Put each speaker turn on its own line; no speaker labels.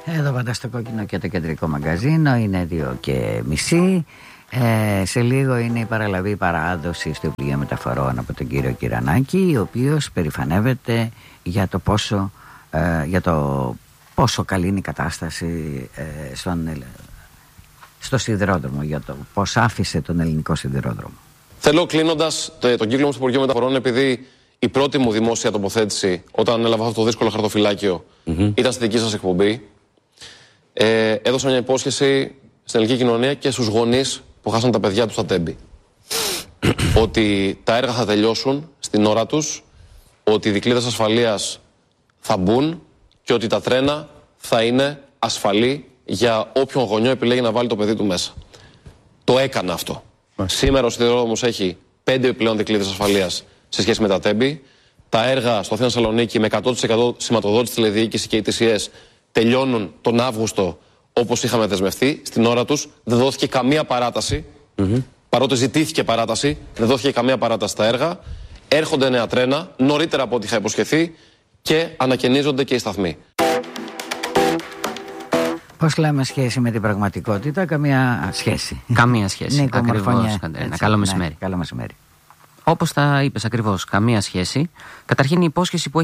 Εδώ πάντα στο Κόκκινο και το κεντρικό μαγκαζίνο. Είναι 2:30. Σε λίγο είναι η παραλαβή παράδοση στο Υπουργείο Μεταφορών από τον κύριο Κυρανάκη, ο οποίος περηφανεύεται για το πόσο καλή είναι η κατάσταση στο σιδηρόδρομο, για το πώς άφησε τον ελληνικό σιδηρόδρομο.
Θέλω, κλείνοντας τον κύκλο μου στο Υπουργείο Μεταφορών, επειδή η πρώτη μου δημόσια τοποθέτηση όταν έλαβα αυτό το δύσκολο χαρτοφυλάκιο ήταν στη δική σας εκπομπή, έδωσα μια υπόσχεση στην ελληνική κοινωνία και στους γονείς που χάσαν τα παιδιά τους στα Τέμπη. Ότι τα έργα θα τελειώσουν στην ώρα τους, ότι οι δικλείδες ασφαλείας θα μπουν και ότι τα τρένα θα είναι ασφαλή για όποιον γονιό επιλέγει να βάλει το παιδί του μέσα. Το έκανα αυτό. Σήμερα ο σιδηρόδρομος έχει 5 επιπλέον δικλείδες ασφαλείας σε σχέση με τα Τέμπη. Τα έργα στο Αθήνα Θεσσαλονίκη με 100% σηματοδότηση τηλεδιοίκηση και ETCS τελειώνουν τον Αύγουστο όπως είχαμε δεσμευτεί. Στην ώρα τους δεν δόθηκε καμία παράταση. Παρότι ζητήθηκε παράταση, δεν δόθηκε καμία παράταση στα έργα. Έρχονται νέα τρένα, νωρίτερα από ό,τι είχα υποσχεθεί, και ανακαινίζονται και οι σταθμοί.
Πώς λέμε σχέση με την πραγματικότητα? Καμία σχέση.
Καμία σχέση. Ακριβώς, Κατερίνα. Καλό μεσημέρι.
Καλό μεσημέρι.
Όπως τα είπες ακριβώς, καμία σχέση. Καταρχήν η υπόσχεση που